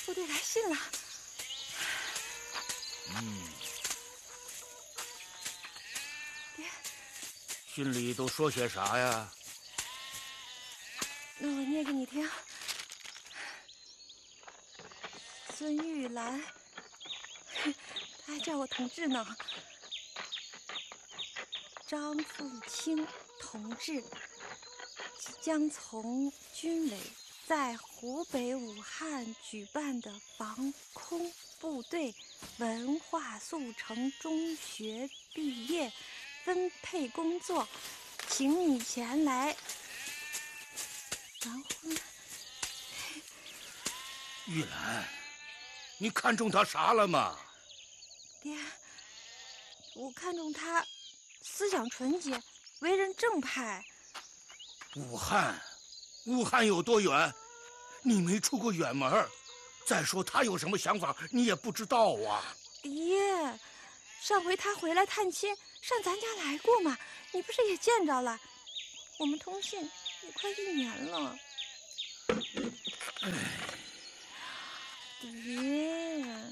部队来信了。爹， 信里都说些啥呀？ 那我念给你听。孙玉兰，他还叫我同志呢。张富清同志即将从军委在湖北武汉举办的防空部队文化速成中学毕业分配工作，请你前来完婚。 玉兰，你看中他啥了吗？ 爹，我看中他思想纯洁，为人正派。 武汉有多远？你没出过远门。再说他有什么想法，你也不知道啊。 爹，上回他回来探亲，上咱家来过嘛，你不是也见着了？我们通信也快1年了。爹，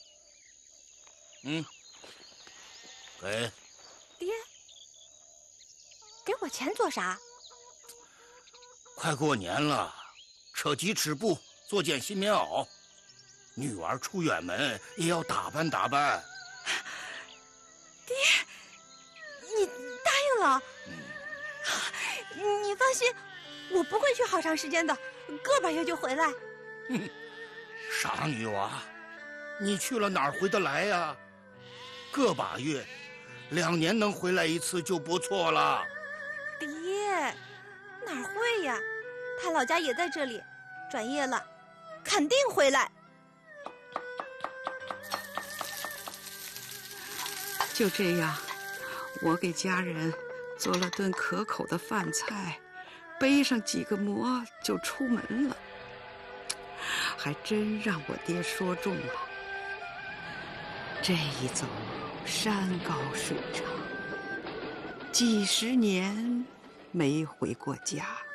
给。 爹，给我钱做啥？ 快过年了，扯几尺布，做件新棉袄。女儿出远门也要打扮打扮。 爹，你答应了？你放心，我不会去好长时间的，个把月就回来。 傻女娃，你去了哪儿回得来呀？个把月，2年能回来1次就不错了。 爹，哪会呀？他老家也在这里，转业了，肯定回来。 就这样，我给家人做了顿可口的饭菜，背上几个馍就出门了。还真让我爹说中了。这一走，山高水长，几10年没回过家。